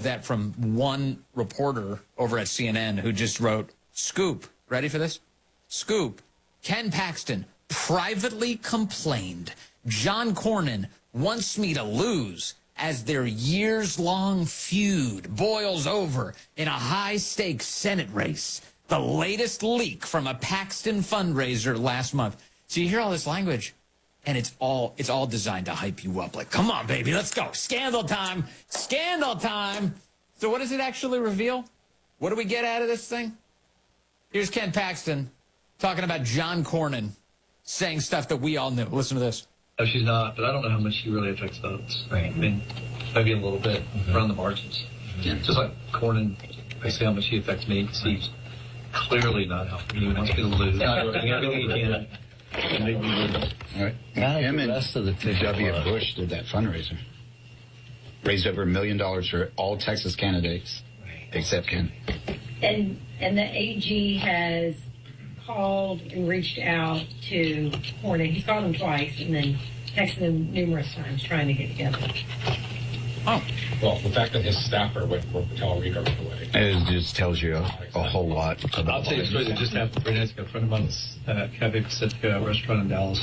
that from one reporter over at CNN who just wrote, "Scoop." Ready for this? "Scoop. Ken Paxton privately complained John Cornyn wants me to lose as their years-long feud boils over in a high-stakes Senate race. The latest leak from a Paxton fundraiser last month." So you hear all this language, and it's all designed to hype you up. Like, come on, baby, let's go. Scandal time. Scandal time. So what does it actually reveal? What do we get out of this thing? Here's Ken Paxton talking about John Cornyn saying stuff that we all knew. Listen to this. No, she's not, but I don't know how much she really affects votes. Right. I mean, maybe a little bit around the margins. Yeah. Just like Cornyn, I see how much he affects me. He's clearly not helping me. He wants me to lose. Everything he can. Make me lose. All right. Him and W. Bush did that fundraiser. Raised over $1 million for all Texas candidates, except Ken. And the AG has called and reached out to Cornyn. He's called him twice and then texted him numerous times trying to get together. Oh. Well, the fact that his staffer went for Talarico right away. It just tells you a whole lot. I'll tell you a story that just happened 3 nights ago. A friend of mine was at a Cafe Pacifica restaurant in Dallas.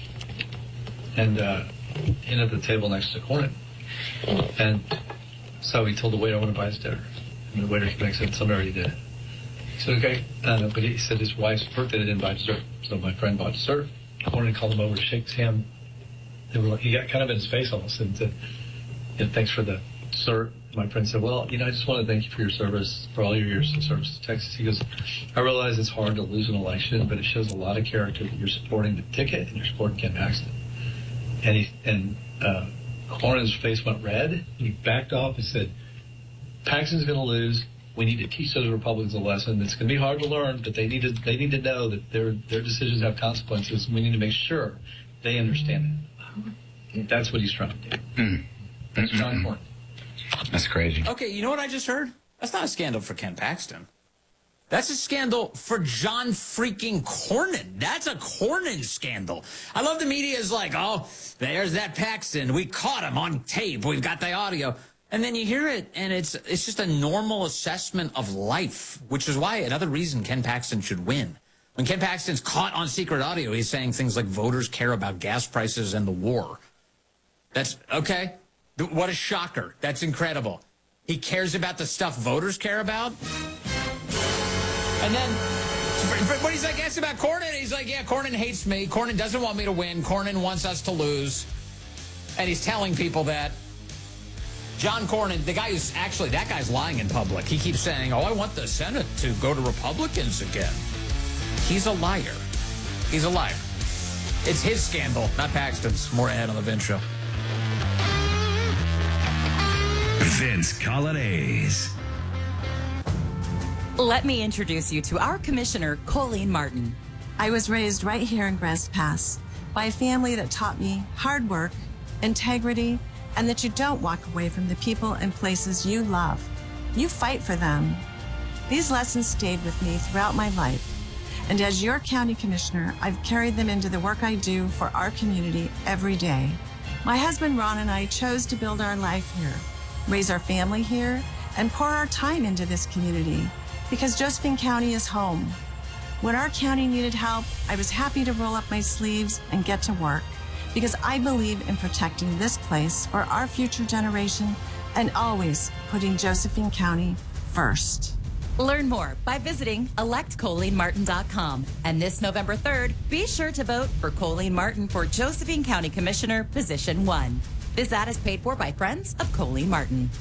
And he ended at the table next to Cornyn. And so he told the waiter, "I want to buy his dinner." And the waiter came back and said, "Somebody already did." He said, "Okay." But he said his wife's birthday, they didn't buy dessert. So my friend bought dessert. Cornyn called him over, shook his hand. He got kind of in his face almost and said, "Thanks for the dessert." My friend said, "Well, I just want to thank you for your service, for all your years of service to Texas." He goes, "I realize it's hard to lose an election, but it shows a lot of character that you're supporting the ticket and you're supporting Ken Paxton." And Cornyn's face went red, and he backed off and said, "Paxton's going to lose. We need to teach those Republicans a lesson. It's going to be hard to learn, but they need to know that their decisions have consequences, and we need to make sure they understand it." That's what he's trying to do. That's John Cornyn. That's crazy. Okay, you know what I just heard? That's not a scandal for Ken Paxton. That's a scandal for John freaking Cornyn. That's a Cornyn scandal. I love the media is like, "Oh, there's that Paxton. We caught him on tape. We've got the audio." And then you hear it, and it's just a normal assessment of life, which is why another reason Ken Paxton should win. When Ken Paxton's caught on secret audio, he's saying things like voters care about gas prices and the war. That's okay. What a shocker. That's incredible. He cares about the stuff voters care about. And then when he's like, asked about Cornyn, he's like, "Yeah, Cornyn hates me. Cornyn doesn't want me to win. Cornyn wants us to lose." And he's telling people that. John Cornyn, that guy's lying in public. He keeps saying, "Oh, I want the Senate to go to Republicans again." He's a liar. He's a liar. It's his scandal, not Paxton's. More ahead on the Vince Show. Vince Coglianese. Let me introduce you to our commissioner, Colleen Martin. I was raised right here in Grants Pass by a family that taught me hard work, integrity, and that you don't walk away from the people and places you love. You fight for them. These lessons stayed with me throughout my life. And as your county commissioner, I've carried them into the work I do for our community every day. My husband Ron and I chose to build our life here, raise our family here, and pour our time into this community because Josephine County is home. When our county needed help, I was happy to roll up my sleeves and get to work because I believe in protecting this place for our future generation and always putting Josephine County first. Learn more by visiting electcolleenmartin.com. And this November 3rd, be sure to vote for Colleen Martin for Josephine County Commissioner, Position 1. This ad is paid for by friends of Colleen Martin.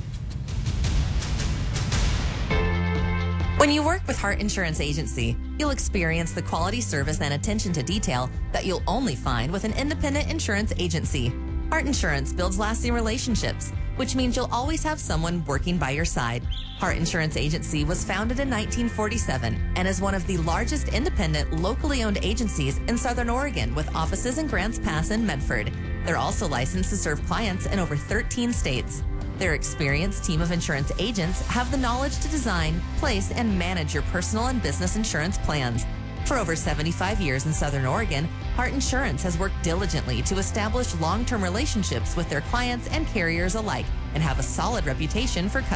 When you work with Heart Insurance Agency, you'll experience the quality service and attention to detail that you'll only find with an independent insurance agency. Heart Insurance builds lasting relationships, which means you'll always have someone working by your side. Heart Insurance Agency was founded in 1947 and is one of the largest independent, locally owned agencies in Southern Oregon with offices in Grants Pass and Medford. They're also licensed to serve clients in over 13 states. Their experienced team of insurance agents have the knowledge to design, place, and manage your personal and business insurance plans. For over 75 years in Southern Oregon, Heart Insurance has worked diligently to establish long-term relationships with their clients and carriers alike and have a solid reputation for